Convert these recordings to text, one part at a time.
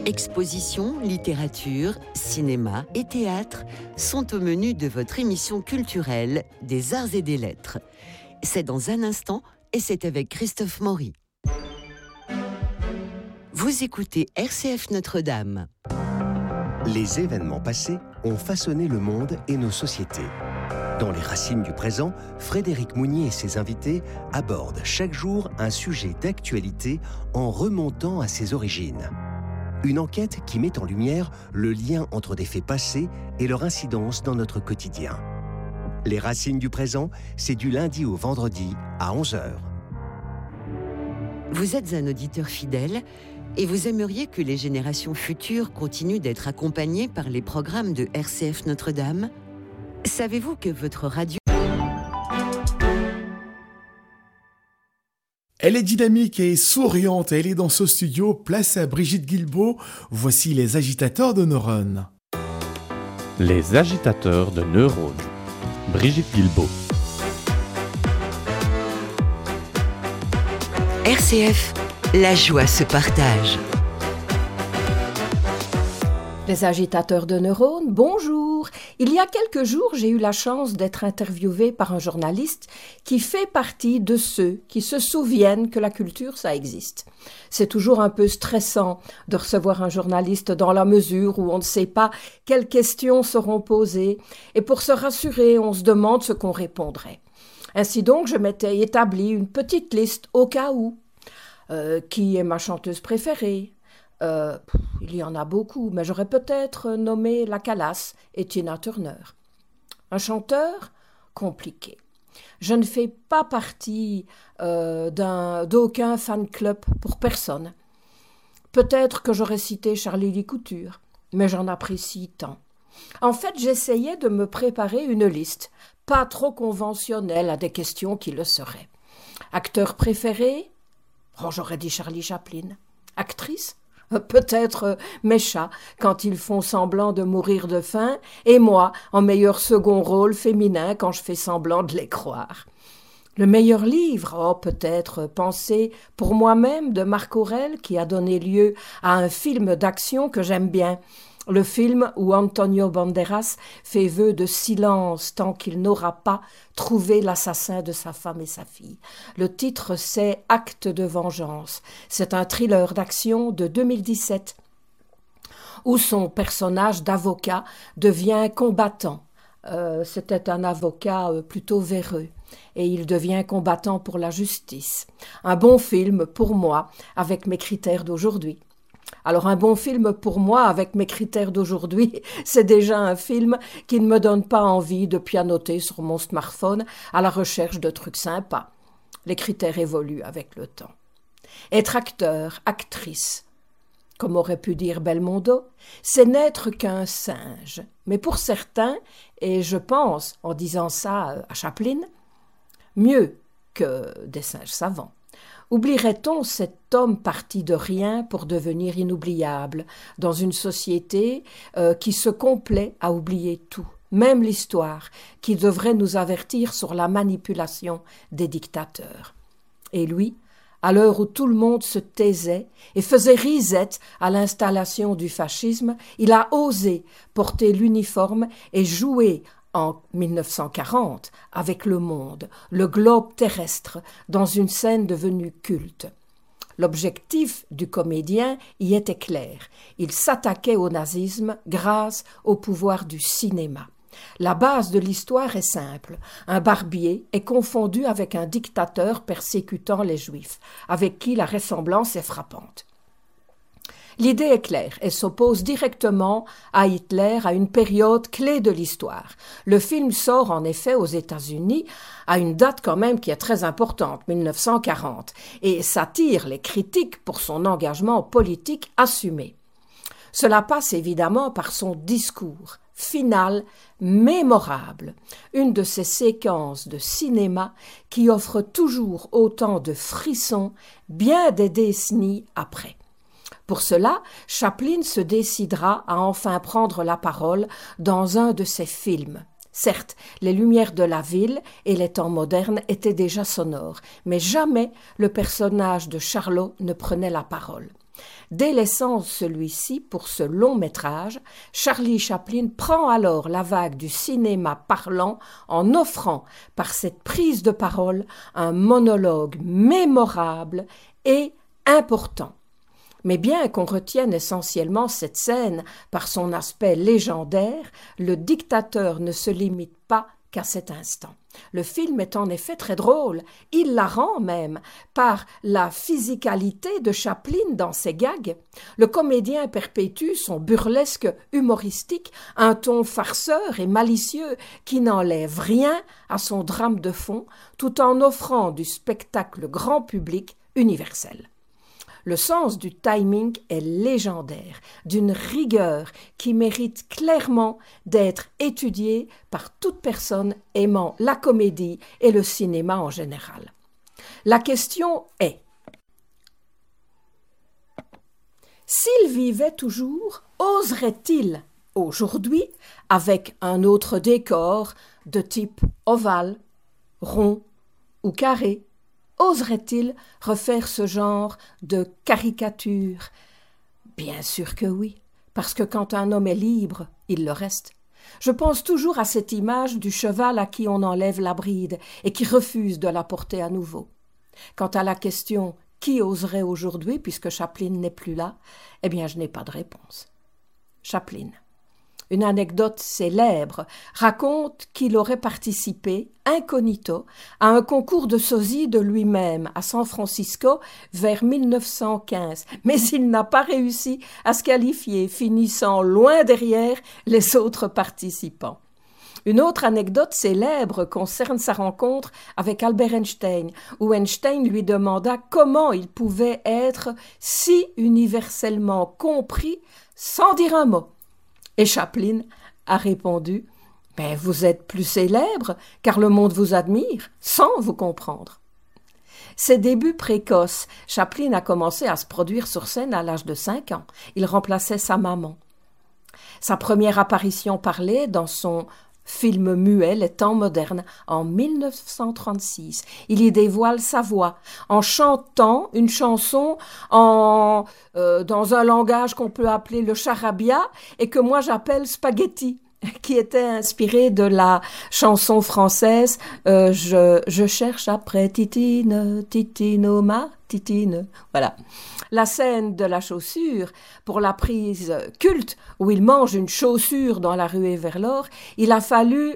Expositions, littérature, cinéma et théâtre sont au menu de votre émission culturelle des Arts et des Lettres. C'est dans un instant et c'est avec Christophe Maury. Vous écoutez RCF Notre-Dame. Les événements passés ont façonné le monde et nos sociétés. Dans Les Racines du présent, Frédéric Mounier et ses invités abordent chaque jour un sujet d'actualité en remontant à ses origines. Une enquête qui met en lumière le lien entre des faits passés et leur incidence dans notre quotidien. Les Racines du présent, c'est du lundi au vendredi à 11h. Vous êtes un auditeur fidèle et vous aimeriez que les générations futures continuent d'être accompagnées par les programmes de RCF Notre-Dame ? Savez-vous que votre radio... Elle est dynamique et souriante. Elle est dans ce studio. Place à Brigitte Guilbeault. Voici les agitateurs de neurones. Les agitateurs de neurones. Brigitte Guilbeault. RCF, la joie se partage. Les agitateurs de neurones, bonjour. Il y a quelques jours, j'ai eu la chance d'être interviewée par un journaliste qui fait partie de ceux qui se souviennent que la culture, ça existe. C'est toujours un peu stressant de recevoir un journaliste dans la mesure où on ne sait pas quelles questions seront posées et pour se rassurer, on se demande ce qu'on répondrait. Ainsi donc, je m'étais établi une petite liste au cas où. Qui est ma chanteuse préférée ? Il y en a beaucoup, mais j'aurais peut-être nommé La Calas et Tina Turner. Un chanteur ? Compliqué. Je ne fais pas partie d'aucun fan club pour personne. Peut-être que j'aurais cité Charlie Lee Couture, mais j'en apprécie tant. En fait, j'essayais de me préparer une liste, pas trop conventionnelle à des questions qui le seraient. Acteur préféré ? Oh, j'aurais dit Charlie Chaplin. Actrice ? Peut-être mes chats, quand ils font semblant de mourir de faim, et moi, en meilleur second rôle féminin, quand je fais semblant de les croire. Le meilleur livre ? Oh, peut-être Pensée pour moi-même de Marc Aurèle, qui a donné lieu à un film d'action que j'aime bien. Le film où Antonio Banderas fait vœu de silence tant qu'il n'aura pas trouvé l'assassin de sa femme et sa fille. Le titre, c'est Acte de vengeance. C'est un thriller d'action de 2017 où son personnage d'avocat devient combattant. C'était un avocat plutôt véreux et il devient combattant pour la justice. Un bon film pour moi avec mes critères d'aujourd'hui. Alors un bon film pour moi, avec mes critères d'aujourd'hui, c'est déjà un film qui ne me donne pas envie de pianoter sur mon smartphone à la recherche de trucs sympas. Les critères évoluent avec le temps. Être acteur, actrice, comme aurait pu dire Belmondo, c'est n'être qu'un singe. Mais pour certains, et je pense, en disant ça à Chaplin, mieux que des singes savants. Oublierait-on cet homme parti de rien pour devenir inoubliable dans une société qui se complaît à oublier tout, même l'histoire, qui devrait nous avertir sur la manipulation des dictateurs. Et lui, à l'heure où tout le monde se taisait et faisait risette à l'installation du fascisme, il a osé porter l'uniforme et jouer en 1940, avec le monde, le globe terrestre, dans une scène devenue culte. L'objectif du comédien y était clair. Il s'attaquait au nazisme grâce au pouvoir du cinéma. La base de l'histoire est simple. Un barbier est confondu avec un dictateur persécutant les Juifs, avec qui la ressemblance est frappante. L'idée est claire et s'oppose directement à Hitler à une période clé de l'histoire. Le film sort en effet aux États-Unis à une date quand même qui est très importante, 1940, et s'attire les critiques pour son engagement politique assumé. Cela passe évidemment par son discours final mémorable, une de ces séquences de cinéma qui offrent toujours autant de frissons bien des décennies après. Pour cela, Chaplin se décidera à enfin prendre la parole dans un de ses films. Certes, les lumières de la ville et les temps modernes étaient déjà sonores, mais jamais le personnage de Charlot ne prenait la parole. Délaissant celui-ci pour ce long métrage, Charlie Chaplin prend alors la vague du cinéma parlant en offrant, par cette prise de parole, un monologue mémorable et important. Mais bien qu'on retienne essentiellement cette scène par son aspect légendaire, le dictateur ne se limite pas qu'à cet instant. Le film est en effet très drôle, hilarant même, par la physicalité de Chaplin dans ses gags. Le comédien perpétue son burlesque humoristique, un ton farceur et malicieux qui n'enlève rien à son drame de fond, tout en offrant du spectacle grand public universel. Le sens du timing est légendaire, d'une rigueur qui mérite clairement d'être étudiée par toute personne aimant la comédie et le cinéma en général. La question est: s'il vivait toujours, oserait-il aujourd'hui, avec un autre décor de type ovale, rond ou carré, oserait-il refaire ce genre de caricature? Bien sûr que oui, parce que quand un homme est libre, il le reste. Je pense toujours à cette image du cheval à qui on enlève la bride et qui refuse de la porter à nouveau. Quant à la question « qui oserait aujourd'hui, puisque Chaplin n'est plus là ?», eh bien, je n'ai pas de réponse. Chaplin. Une anecdote célèbre raconte qu'il aurait participé, incognito, à un concours de sosie de lui-même à San Francisco vers 1915, mais il n'a pas réussi à se qualifier, finissant loin derrière les autres participants. Une autre anecdote célèbre concerne sa rencontre avec Albert Einstein, où Einstein lui demanda comment il pouvait être si universellement compris sans dire un mot. Et Chaplin a répondu « Vous êtes plus célèbre, car le monde vous admire, sans vous comprendre. » Ses débuts précoces, Chaplin a commencé à se produire sur scène à l'âge de 5 ans. Il remplaçait sa maman. Sa première apparition parlée dans son film muet Les Temps modernes en 1936. Il y dévoile sa voix en chantant une chanson dans un langage qu'on peut appeler le charabia et que moi j'appelle spaghetti, qui était inspiré de la chanson française je cherche après Titine, Titine, ma Titine. Voilà. La scène de la chaussure, pour la prise culte, où il mange une chaussure dans la ruée vers l'or, il a fallu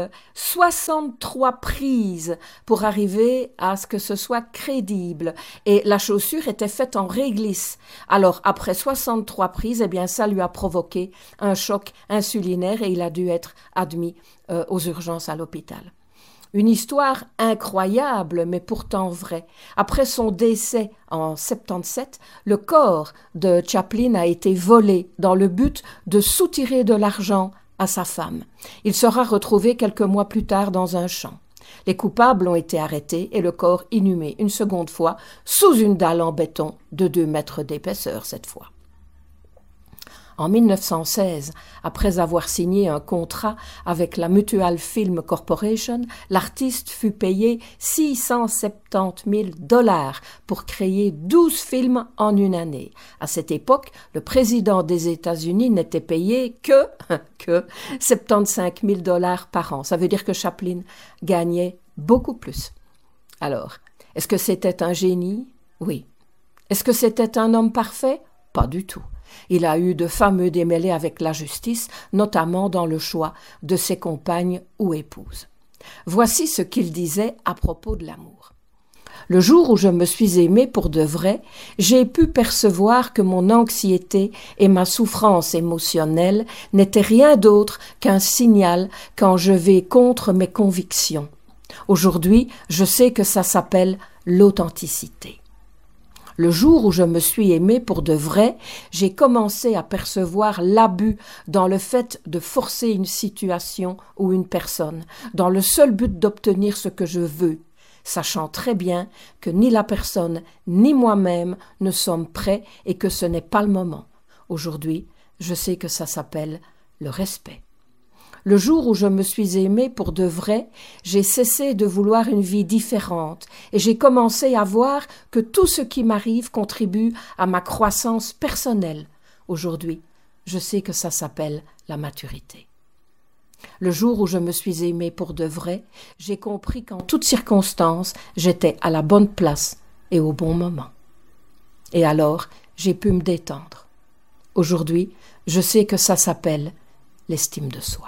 63 prises pour arriver à ce que ce soit crédible. Et la chaussure était faite en réglisse. Alors, après 63 prises, eh bien, ça lui a provoqué un choc insulinaire et il a dû être admis aux urgences à l'hôpital. Une histoire incroyable, mais pourtant vraie. Après son décès en 1977, le corps de Chaplin a été volé dans le but de soutirer de l'argent à sa femme. Il sera retrouvé quelques mois plus tard dans un champ. Les coupables ont été arrêtés et le corps inhumé une seconde fois sous une dalle en béton de 2 mètres d'épaisseur cette fois. En 1916, après avoir signé un contrat avec la Mutual Film Corporation, l'artiste fut payé $670 000 pour créer 12 films en une année. À cette époque, le président des États-Unis n'était payé que $75 000 par an. Ça veut dire que Chaplin gagnait beaucoup plus. Alors, est-ce que c'était un génie? Oui. Est-ce que c'était un homme parfait? Pas du tout. Il a eu de fameux démêlés avec la justice, notamment dans le choix de ses compagnes ou épouses. Voici ce qu'il disait à propos de l'amour. Le jour où je me suis aimé pour de vrai, j'ai pu percevoir que mon anxiété et ma souffrance émotionnelle n'étaient rien d'autre qu'un signal quand je vais contre mes convictions. Aujourd'hui, je sais que ça s'appelle l'authenticité. Le jour où je me suis aimé pour de vrai, j'ai commencé à percevoir l'abus dans le fait de forcer une situation ou une personne, dans le seul but d'obtenir ce que je veux, sachant très bien que ni la personne ni moi-même ne sommes prêts et que ce n'est pas le moment. Aujourd'hui, je sais que ça s'appelle le respect. Le jour où je me suis aimée pour de vrai, j'ai cessé de vouloir une vie différente et j'ai commencé à voir que tout ce qui m'arrive contribue à ma croissance personnelle. Aujourd'hui, je sais que ça s'appelle la maturité. Le jour où je me suis aimée pour de vrai, j'ai compris qu'en toutes circonstances, j'étais à la bonne place et au bon moment. Et alors, j'ai pu me détendre. Aujourd'hui, je sais que ça s'appelle l'estime de soi.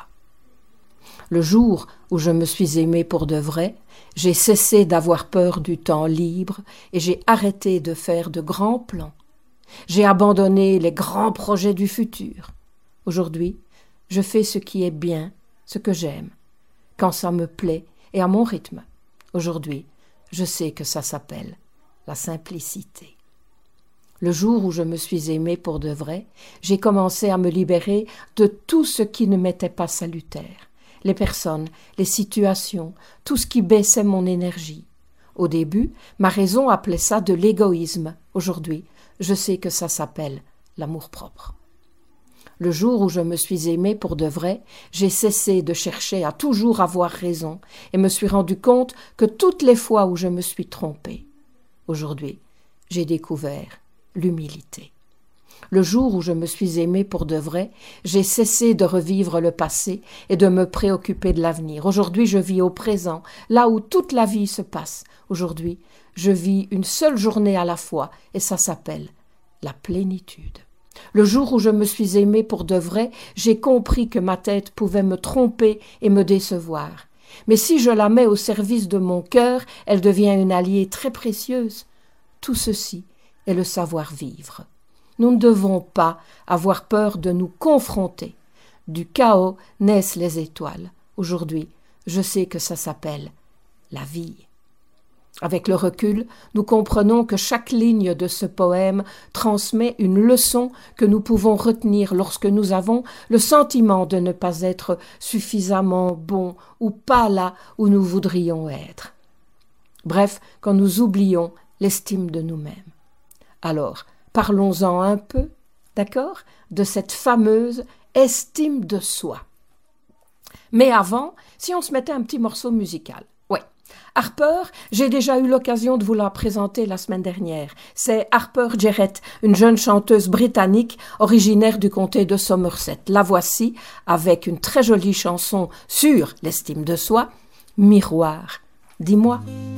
Le jour où je me suis aimée pour de vrai, j'ai cessé d'avoir peur du temps libre et j'ai arrêté de faire de grands plans. J'ai abandonné les grands projets du futur. Aujourd'hui, je fais ce qui est bien, ce que j'aime, quand ça me plaît et à mon rythme. Aujourd'hui, je sais que ça s'appelle la simplicité. Le jour où je me suis aimée pour de vrai, j'ai commencé à me libérer de tout ce qui ne m'était pas salutaire. Les personnes, les situations, tout ce qui baissait mon énergie. Au début, ma raison appelait ça de l'égoïsme. Aujourd'hui, je sais que ça s'appelle l'amour-propre. Le jour où je me suis aimée pour de vrai, j'ai cessé de chercher à toujours avoir raison et me suis rendu compte que toutes les fois où je me suis trompée. Aujourd'hui, j'ai découvert l'humilité. Le jour où je me suis aimée pour de vrai, j'ai cessé de revivre le passé et de me préoccuper de l'avenir. Aujourd'hui, je vis au présent, là où toute la vie se passe. Aujourd'hui, je vis une seule journée à la fois et ça s'appelle la plénitude. Le jour où je me suis aimée pour de vrai, j'ai compris que ma tête pouvait me tromper et me décevoir. Mais si je la mets au service de mon cœur, elle devient une alliée très précieuse. Tout ceci est le savoir-vivre. Nous ne devons pas avoir peur de nous confronter. Du chaos naissent les étoiles. Aujourd'hui, je sais que ça s'appelle la vie. Avec le recul, nous comprenons que chaque ligne de ce poème transmet une leçon que nous pouvons retenir lorsque nous avons le sentiment de ne pas être suffisamment bons ou pas là où nous voudrions être. Bref, quand nous oublions l'estime de nous-mêmes. Alors, parlons-en un peu, d'accord, de cette fameuse estime de soi. Mais avant, si on se mettait un petit morceau musical. Ouais, Harper, j'ai déjà eu l'occasion de vous la présenter la semaine dernière. C'est Harper Jarrett, une jeune chanteuse britannique originaire du comté de Somerset. La voici avec une très jolie chanson sur l'estime de soi, Miroir. Dis-moi.